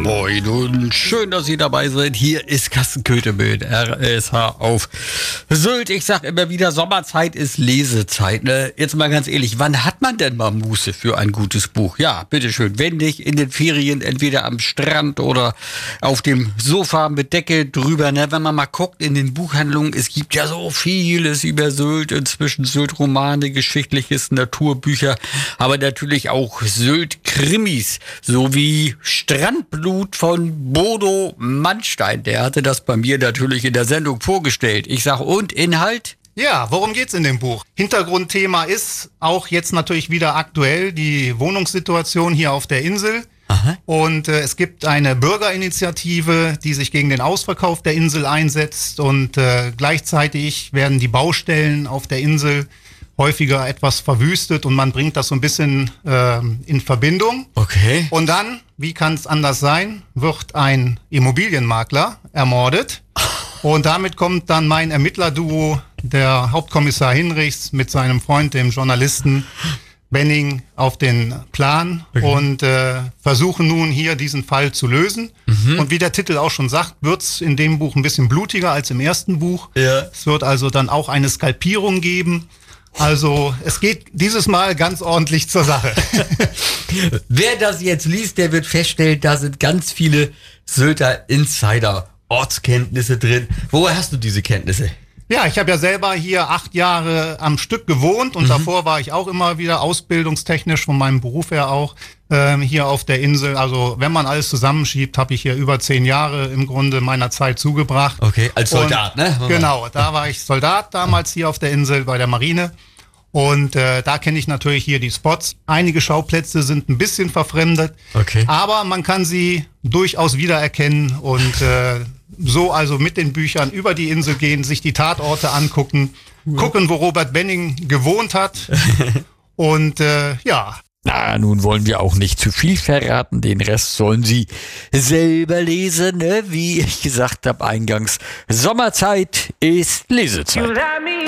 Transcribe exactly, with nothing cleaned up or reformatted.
Moin und schön, dass Sie dabei sind. Hier ist Carsten Köthe mit R S H auf Sylt. Ich sag immer wieder, Sommerzeit ist Lesezeit. Ne? Jetzt mal ganz ehrlich, wann hat man denn mal Muße für ein gutes Buch? Ja, bitteschön, wenn nicht in den Ferien, entweder am Strand oder auf dem Sofa mit Decke drüber. Ne? Wenn man mal guckt in den Buchhandlungen, es gibt ja so vieles über Sylt inzwischen. Sylt-Romane, geschichtliches, Naturbücher, aber natürlich auch Sylt-Krimis, sowie Strandblut von Bodo Mannstein. Der hatte das bei mir natürlich in der Sendung vorgestellt. Ich sag, und Inhalt? Ja, worum geht's in dem Buch? Hintergrundthema ist auch jetzt natürlich wieder aktuell die Wohnungssituation hier auf der Insel. Aha. Und äh, es gibt eine Bürgerinitiative, die sich gegen den Ausverkauf der Insel einsetzt, und äh, gleichzeitig werden die Baustellen auf der Insel häufiger etwas verwüstet und man bringt das so ein bisschen äh, in Verbindung. Okay. Und dann, wie kann es anders sein, wird ein Immobilienmakler ermordet. Und damit kommt dann mein Ermittlerduo, der Hauptkommissar Hinrichs, mit seinem Freund, dem Journalisten Benning, auf den Plan. Okay. Und äh, versuchen nun hier diesen Fall zu lösen. Mhm. Und wie der Titel auch schon sagt, wird's in dem Buch ein bisschen blutiger als im ersten Buch. Ja. Es wird also dann auch eine Skalpierung geben. Also es geht dieses Mal ganz ordentlich zur Sache. Wer das jetzt liest, der wird feststellen, da sind ganz viele Sylter Insider Ortskenntnisse drin. Woher hast du diese Kenntnisse? Ja, ich habe ja selber hier acht Jahre am Stück gewohnt und mhm. davor war ich auch immer wieder ausbildungstechnisch von meinem Beruf her auch ähm, hier auf der Insel. Also wenn man alles zusammenschiebt, habe ich hier über zehn Jahre im Grunde meiner Zeit zugebracht. Okay, als Soldat, und, ne? Genau, da war ich Soldat damals hier auf der Insel bei der Marine. Und äh, da kenne ich natürlich hier die Spots. Einige Schauplätze sind ein bisschen verfremdet, okay. aber man kann sie durchaus wiedererkennen und äh, so also mit den Büchern über die Insel gehen, sich die Tatorte angucken, ja. gucken, wo Robert Benning gewohnt hat und äh, ja. Na, nun wollen wir auch nicht zu viel verraten. Den Rest sollen Sie selber lesen, ne? Wie ich gesagt habe eingangs. Sommerzeit ist Lesezeit.